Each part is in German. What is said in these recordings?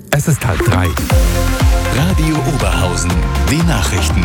Es ist 2:30. Radio Oberhausen, die Nachrichten.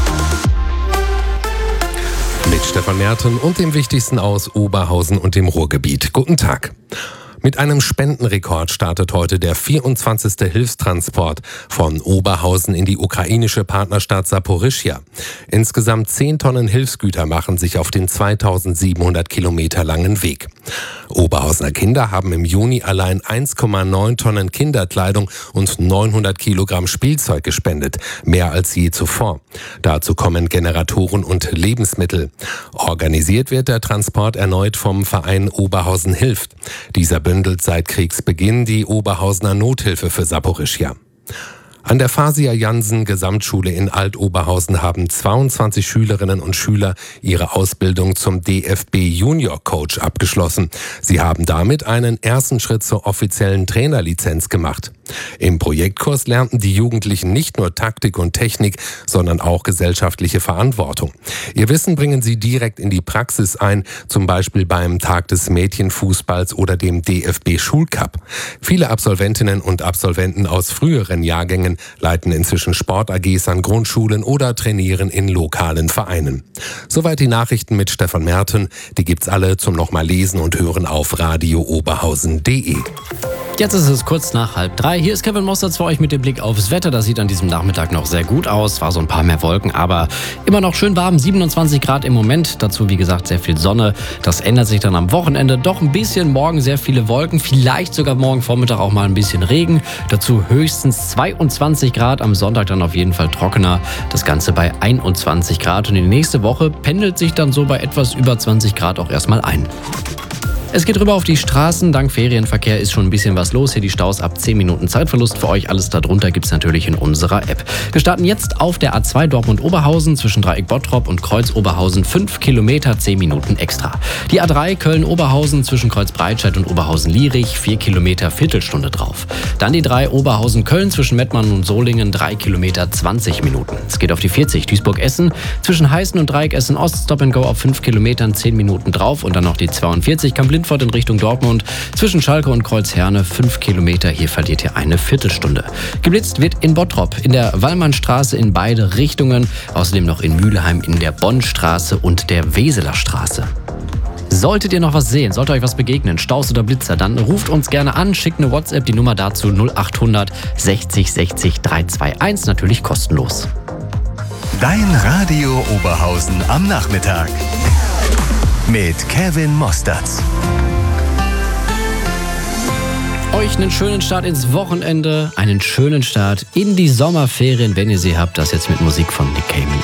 Mit Stefan Merten und dem Wichtigsten aus Oberhausen und dem Ruhrgebiet. Guten Tag. Mit einem Spendenrekord startet heute der 24. Hilfstransport von Oberhausen in die ukrainische Partnerstadt Saporischschja. Insgesamt 10 Tonnen Hilfsgüter machen sich auf den 2700 Kilometer langen Weg. Oberhausener Kinder haben im Juni allein 1,9 Tonnen Kinderkleidung und 900 Kilogramm Spielzeug gespendet, mehr als je zuvor. Dazu kommen Generatoren und Lebensmittel. Organisiert wird der Transport erneut vom Verein Oberhausen hilft. Dieser bündelt seit Kriegsbeginn die Oberhausener Nothilfe für Saporischschja. An der Fasia-Jansen-Gesamtschule in Alt-Oberhausen haben 22 Schülerinnen und Schüler ihre Ausbildung zum DFB-Junior-Coach abgeschlossen. Sie haben damit einen ersten Schritt zur offiziellen Trainerlizenz gemacht. Im Projektkurs lernten die Jugendlichen nicht nur Taktik und Technik, sondern auch gesellschaftliche Verantwortung. Ihr Wissen bringen sie direkt in die Praxis ein, zum Beispiel beim Tag des Mädchenfußballs oder dem DFB-Schulcup. Viele Absolventinnen und Absolventen aus früheren Jahrgängen leiten inzwischen Sport-AGs an Grundschulen oder trainieren in lokalen Vereinen. Soweit die Nachrichten mit Stefan Merten. Die gibt's alle zum nochmal lesen und hören auf radiooberhausen.de. Jetzt ist es kurz nach 2:30. Hier ist Kevin Mosterz für euch mit dem Blick aufs Wetter. Das sieht an diesem Nachmittag noch sehr gut aus. War so ein paar mehr Wolken, aber immer noch schön warm. 27 Grad im Moment. Dazu, wie gesagt, sehr viel Sonne. Das ändert sich dann am Wochenende doch ein bisschen. Morgen sehr viele Wolken. Vielleicht sogar morgen Vormittag auch mal ein bisschen Regen. Dazu höchstens 22 Grad. Am Sonntag dann auf jeden Fall trockener. Das Ganze bei 21 Grad. Und die nächste Woche pendelt sich dann so bei etwas über 20 Grad auch erstmal ein. Es geht rüber auf die Straßen. Dank Ferienverkehr ist schon ein bisschen was los. Hier die Staus ab 10 Minuten Zeitverlust für euch. Alles darunter gibt's natürlich in unserer App. Wir starten jetzt auf der A2 Dortmund-Oberhausen zwischen Dreieck Bottrop und Kreuz Oberhausen. 5 Kilometer, 10 Minuten extra. Die A3 Köln-Oberhausen zwischen Kreuz Breitscheid und Oberhausen-Lierich. 4 Kilometer, Viertelstunde drauf. Dann die 3 Oberhausen-Köln zwischen Mettmann und Solingen. 3 Kilometer, 20 Minuten. Es geht auf die 40 Duisburg-Essen zwischen Heißen und Dreieck Essen-Ost. Stop and Go auf 5 Kilometern, 10 Minuten drauf. Und dann noch die 42 Kamp-Lindfort in Richtung Dortmund. Zwischen Schalke und Kreuzherne 5 Kilometer. Hier verliert ihr eine Viertelstunde. Geblitzt wird in Bottrop, in der Wallmannstraße in beide Richtungen. Außerdem noch in Mülheim in der Bonnstraße und der Weseler Straße. Solltet ihr noch was sehen, sollte euch was begegnen, Staus oder Blitzer, dann ruft uns gerne an, schickt eine WhatsApp, die Nummer dazu 0800 60 60 321, natürlich kostenlos. Dein Radio Oberhausen am Nachmittag. Mit Kevin Mosterz. Euch einen schönen Start ins Wochenende, einen schönen Start in die Sommerferien, wenn ihr sie habt. Das jetzt mit Musik von Nick Cayman